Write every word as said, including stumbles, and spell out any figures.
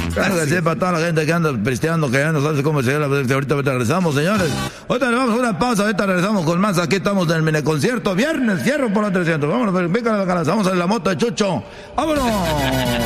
Claro que sí, para toda la gente que anda pisteando, que ya no sabe cómo llegar. Ahorita, ahorita regresamos, señores. Ahorita le vamos a una pausa, ahorita regresamos con más. Aquí estamos en el miniconcierto. Viernes, cierro por la trescientos. Vámonos, pícale la cara. Vamos en la moto de Chucho. ¡Vámonos!